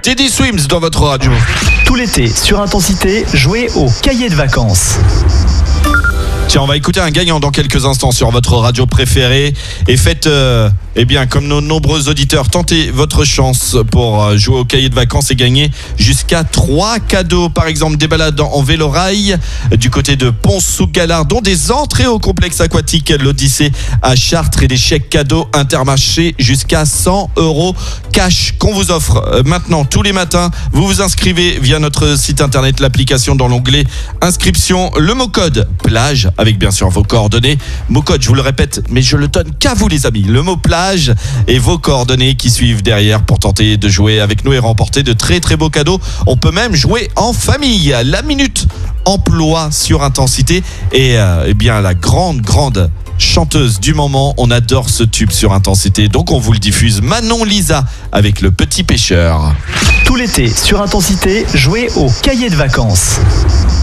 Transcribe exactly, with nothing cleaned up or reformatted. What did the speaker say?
Teddy Swims dans votre radio. Tout l'été, sur Intensité, jouez au cahier de vacances. Tiens, on va écouter un gagnant dans quelques instants sur votre radio préférée. Et faites, euh, eh bien, comme nos nombreux auditeurs, tentez votre chance pour jouer au cahier de vacances et gagner jusqu'à trois cadeaux. Par exemple, des balades en vélo-rail du côté de Pont-sous-Galard, dont des entrées au complexe aquatique l'Odyssée à Chartres et des chèques cadeaux Intermarché jusqu'à cent euros cash qu'on vous offre maintenant tous les matins. Vous vous inscrivez via notre site internet, l'application dans l'onglet inscription, le mot code plage avec bien sûr vos coordonnées. Mot code, je vous le répète, mais je le donne qu'à vous les amis. Le mot plage et vos coordonnées qui suivent derrière pour tenter de jouer avec nous et remporter de très très beaux cadeaux. On peut même jouer en famille. La minute emploi sur Intensité et euh, eh bien la grande grande chanteuse du moment. On adore ce tube sur Intensité, donc on vous le diffuse. Manon Lisa avec Le Petit Pêcheur. Tout l'été, sur Intensité, jouez au cahier de vacances.